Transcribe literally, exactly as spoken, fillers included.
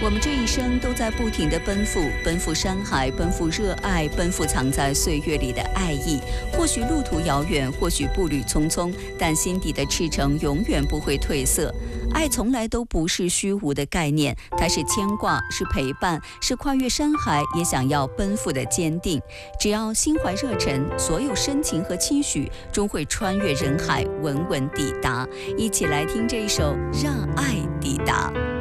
我们这一生都在不停地奔赴，奔赴山海，奔赴热爱，奔赴藏在岁月里的爱意。或许路途遥远，或许步履匆匆，但心底的赤诚永远不会褪色。爱从来都不是虚无的概念，它是牵挂，是陪伴，是跨越山海也想要奔赴的坚定。只要心怀热忱，所有深情和期许终会穿越人海，稳稳抵达。一起来听这一首《让爱抵达》。